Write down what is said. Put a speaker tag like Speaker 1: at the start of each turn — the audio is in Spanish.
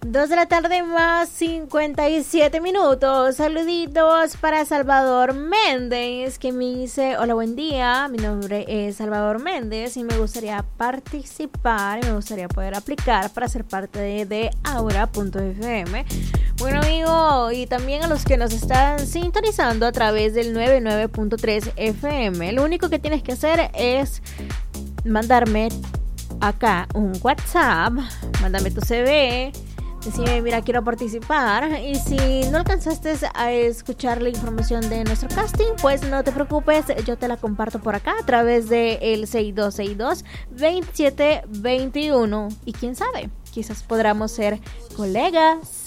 Speaker 1: 2 de la tarde más 57 minutos. Saluditos para Salvador Méndez, que me dice: hola, buen día, mi nombre es Salvador Méndez y me gustaría participar y me gustaría poder aplicar para ser parte de Aura.fm. Bueno, amigo, y también a los que nos están sintonizando a través del 99.3 FM, lo único que tienes que hacer es mandarme acá un WhatsApp, mándame tu CV, decime: mira, quiero participar. Y si no alcanzaste a escuchar la información de nuestro casting, pues no te preocupes, yo te la comparto por acá a través del 6262-2721. Y quién sabe, quizás podamos ser colegas.